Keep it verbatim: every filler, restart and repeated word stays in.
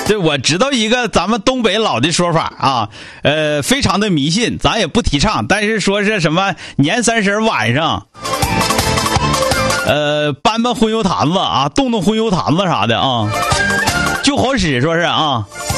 对，我知道一个咱们东北老的说法啊，呃，非常的迷信，咱也不提倡，但是说是什么年三十晚上，呃，搬搬荤油坛子啊，动动荤油坛子啥的啊，就好使，说是啊。